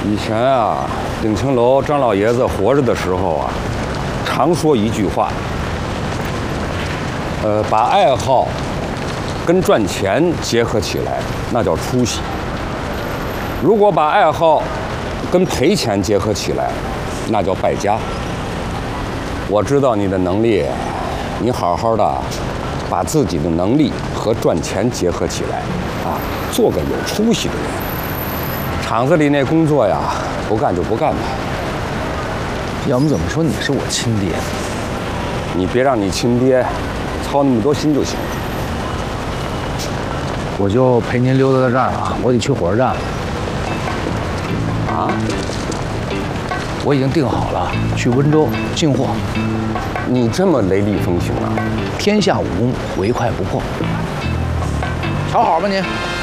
以前啊，鼎庆楼张老爷子活着的时候啊，常说一句话，把爱好跟赚钱结合起来，那叫出息；如果把爱好跟赔钱结合起来，那叫败家。我知道你的能力，你好好的把自己的能力和赚钱结合起来，啊，做个有出息的人。厂子里那工作呀，不干就不干吧。 要么怎么说你是我亲爹？ 你别让你亲爹操那么多心就行了。 我就陪您溜达到这儿啊，我得去火车站了。 啊？ 我已经订好了，去温州进货。 你这么雷厉风行啊？ 天下武功，唯快不破。瞧好吧您。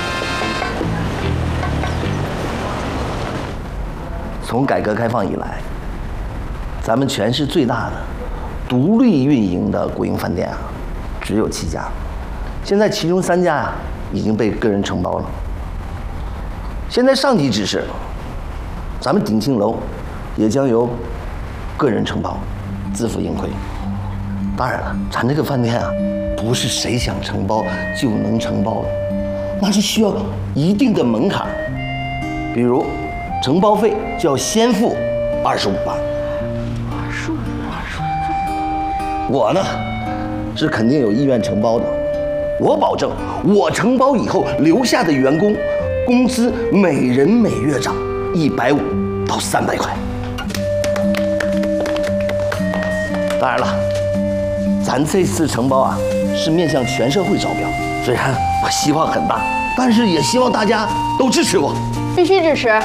从改革开放以来，咱们全市最大的独立运营的国营饭店啊，只有7家，现在其中3家啊已经被个人承包了。现在上级指示，咱们鼎庆楼也将由个人承包，自负盈亏。当然了，咱这个饭店啊，不是谁想承包就能承包的，那是需要一定的门槛，比如承包费就要先付25万。我呢，是肯定有意愿承包的。我保证，我承包以后留下的员工，工资每人每月涨150到300块。当然了，咱这次承包啊，是面向全社会招标。虽然我希望很大，但是也希望大家都支持我。 必须支持。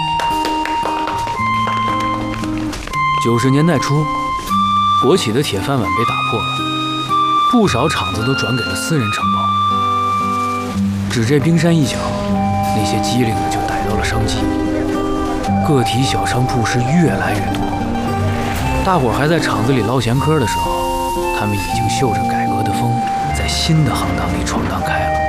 90年代初，国企的铁饭碗被打破了，不少厂子都转给了私人承包。只这冰山一角，那些机灵的就逮到了商机。个体小商铺是越来越多，大伙儿还在厂子里捞闲嗑的时候，他们已经嗅着改革的风，在新的行当里闯荡开了。